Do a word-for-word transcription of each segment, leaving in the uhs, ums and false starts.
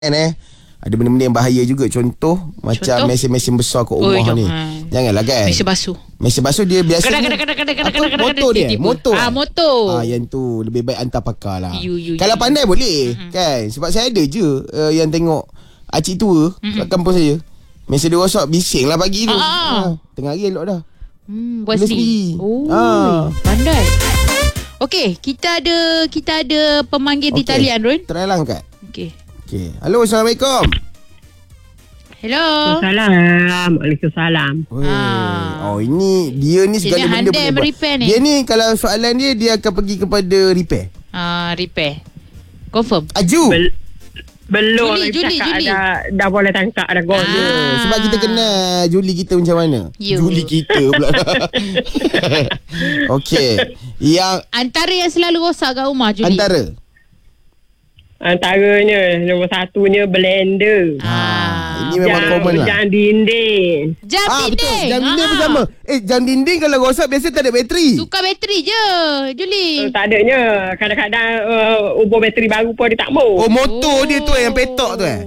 eh ada benda-benda yang bahaya juga. Contoh, Contoh? macam mesin-mesin besar kat rumah oh, ni. Ha. Janganlah kan. Mesin basuh. Mesin basuh dia biasanya kadang, kadang, kadang, kadang, kadang, motor dia. Motor. Ah, motor. Ah, yang tu lebih baik hantar pakar lah. You, you, Kalau you. pandai boleh mm-hmm. kan. Sebab saya ada je uh, yang tengok acik tua mm-hmm. kat kampung saya. Mesin dia rosak, bising lah pagi tu. Ah. Ah, tengah hari elok dah. Hmm, buat sendiri. Oh, ah. pandai. Okey, kita ada kita ada pemanggil okay. di talian, Run. Try lah angkat. Okey. Okey. Halo, Assalamualaikum. Hello. Waalaikumsalam. Waalaikumsalam. Ah. Oh, ini dia ni segala dia benda boleh buat. Ni. Dia ni kalau soalan dia dia akan pergi kepada repair. Ah, repair. Confirm. Aju. Bel- belum Juli, Juli, Juli. Dah, dah boleh tangkap dah gol. Ah. Ya, sebab kita kenal Juli kita macam mana? You. Juli kita pula. Okey. Yang antara yang selalu rosak kat rumah Juli. Antara Antaranya nombor satunya blender. Ah, ini memang jam, common lah. Jam dinding. Jam ah, dinding. Betul. Jam dinding ah. pun sama. Eh, jam dinding kalau rosak biasa tak ada bateri. Tukar bateri je, Juli. Uh, tak adanya. Kadang-kadang uh, ubur bateri baru pun dia tak mau. Oh, motor oh. dia tu yang petok tu eh.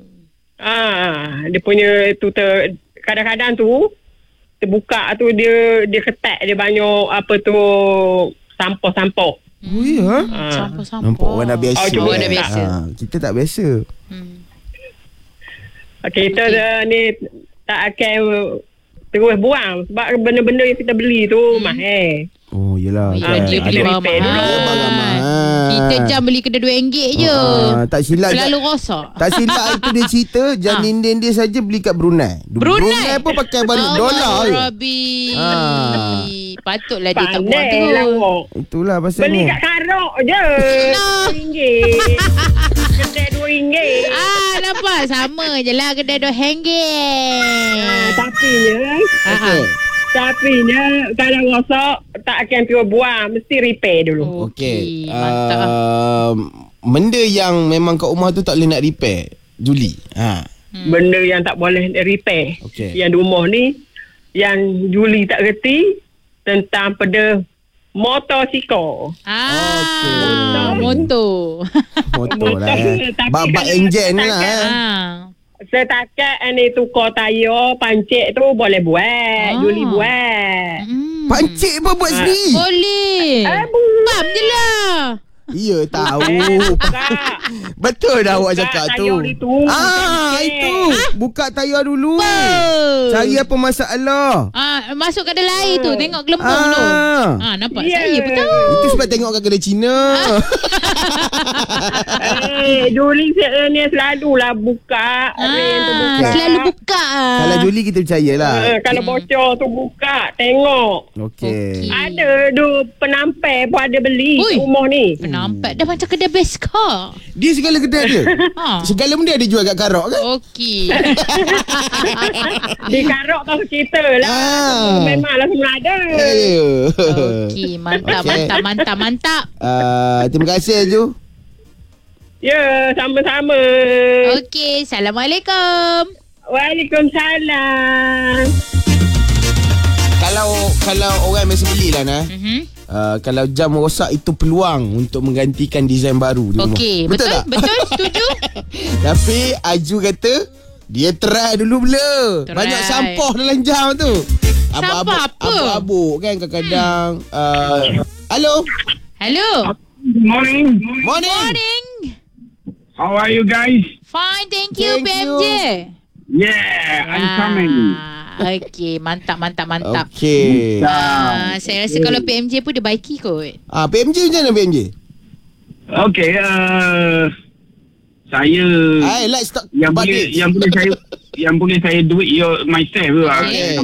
Ah, dia punya tu ter, kadang-kadang tu terbuka tu dia dia ketat dia banyak apa tu sampah-sampah. Oh ya? Hmm, sampah-sampah. Nampak orang dah biasa. Oh, orang dah biasa. Ha, kita tak biasa. Hmm. Kita okay. dah ni tak akan terus buang sebab benda-benda yang kita beli tu hmm. mahal. Oh, yelah. Oh, kan. Dia beli barang mahal. Kita jam beli kedai dua ringgit je. Uh, tak silap. Selalu rosak. Tak silap itu dia cerita jam ha. dinding dia saja beli kat Brunei. Brunei? Brunei pun pakai balik oh, dolar je. Rabi. Ha. Patutlah dia tak buang tu. Itulah pasal beli ni. Kat Karok je. No. dua ringgit. Kedai dua ringgit. Ah, nampak? Sama je lah kedai dua ringgit. Ah, tapi ya. Okey. Tapi nya kalau rosak tak akan terus buang, mesti repair dulu. Okey, mantap. Uh, benda yang memang kat rumah tu tak boleh nak repair, Juli. Ha. Hmm. Benda yang tak boleh repair. Okay. Yang di rumah ni yang Juli tak reti tentang pada motosikal. Ah, okay. motor. Motor lah. Eh. Bab-bab enjin lah. Eh. Setakat ni tukar tayar, pancik tu boleh buat. Ah. Juli buat. Hmm. Pancik pun buat ah. sendiri? Boleh. Ah, Pam je lah. Ya, tahu. Betul dah awak cakap tu. Itu. Ah, itu. Ah? Buka tayar dulu. Apa? Cari apa masalah. Ah, masuk kat dalam air tu. Tengok gelembung ah. tu. Ah, nampak? Yeah. Saya betul. Itu sebab tengok kat kedai Cina. Eh, Juli ni selalulah buka. Ah, buka. Selalu buka. Kalau Juli kita percayalah. Uh, kalau bocor tu buka. Tengok. Okey. Okay. Ada dua penampai pun ada beli Ui. rumah ni. Penampai dah macam kedai best car. Dia segala kedai dia. Ha. Segala benda dia jual kat Karok kan? Okey. Di Karok pasal kita lah. Ah. Memanglah semua ada. Yeah. Okey, mantap, okay. mantap, mantap, mantap. Uh, terima kasih Ju. Ya, sama-sama. Okey, Assalamualaikum. Waalaikumsalam. Kalau kalau orang biasa belilah nah. Mhm. Uh, kalau jam rosak itu peluang untuk menggantikan desain baru di rumah. Okey, betul betul, betul setuju. Tapi Aju kata dia try dulu pula. Try. Banyak sampah dalam jam tu. Sampah apa? Abuk-abuk kan kadang-kadang. Hmm. Uh, hello. Hello. Morning. Morning. Morning. How are you guys? Fine, thank you, thank P M J. You. Yeah, I'm ah. coming. Okey, mantap, mantap, mantap. Okey. Uh, saya rasa kalau P M J pun dia baiki kot. Ah, P M J macam mana P M J? Okey, uh, saya I like start yang boleh yang boleh saya yang boleh saya do it your myself lah. Okay.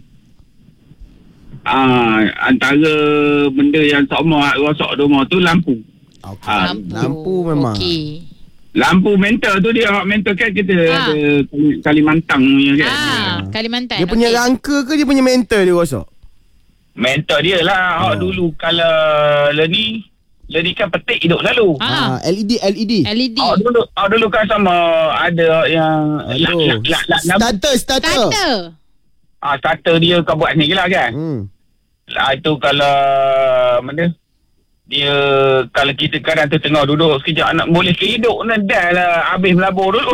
Ah, uh, antara benda yang sama rosak rumah tu lampu. Okay. Uh, lampu. lampu memang. Okey. Lampu mental tu dia hak mental kan kita ha. ada Kalimantan punya kan. Ah, Kalimantan. Dia punya okay. rangka ke dia punya mental dia rosak? Mental dia lah. Hak oh. dulu kalau Leni Leni kan petik hidup selalu. Ah, L E D L E D. L E D. Oh dulu oh dulu kan sama ada yang lak, lak, lak, lak, starter starter. Starter. Ah starter dia kau buat ni lah kan. Hmm. Lah itu kalau mana dia kalau kita kadang tu tengah duduk sekejap nak boleh hidup nak dah lah habis melabur dulu.